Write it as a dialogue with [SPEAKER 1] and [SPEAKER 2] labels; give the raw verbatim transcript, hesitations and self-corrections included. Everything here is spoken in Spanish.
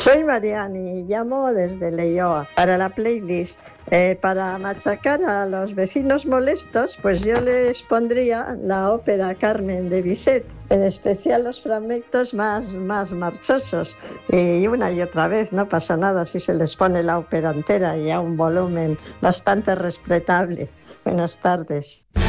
[SPEAKER 1] Soy Mariani, llamo desde Leioa para la playlist. Eh, para machacar a los vecinos molestos, pues yo les pondría la ópera Carmen de Bizet, en especial los fragmentos más, más marchosos. Y una y otra vez, no pasa nada si se les pone la ópera entera y a un volumen bastante respetable. Buenas tardes.